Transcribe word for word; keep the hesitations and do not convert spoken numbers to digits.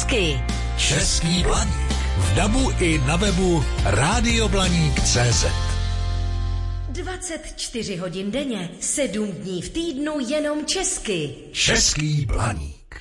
česky. Český Blaník. V dabu i na webu radioblaník tečka cé zet. dvacet čtyři hodin denně, sedm dní v týdnu jenom česky. Český Blaník.